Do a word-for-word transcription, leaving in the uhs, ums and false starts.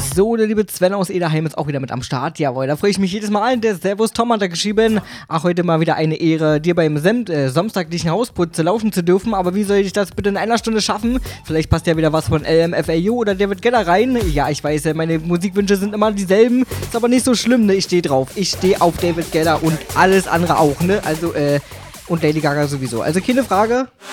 So, der liebe Sven aus Ederheim ist auch wieder mit am Start. Jawohl, da freue ich mich jedes Mal. Der Servus Tom hat da geschrieben. Ach, heute mal wieder eine Ehre, dir beim Sem äh, samstaglichen Hausputze laufen zu dürfen. Aber wie soll ich das bitte in einer Stunde schaffen? Vielleicht passt ja wieder was von L M F A U oder David Guetta rein. Ja, ich weiß, meine Musikwünsche sind immer dieselben. Ist aber nicht so schlimm, ne? Ich stehe drauf. Ich stehe auf David Guetta und alles andere auch, ne? Also, äh, und Lady Gaga sowieso. Also keine Frage.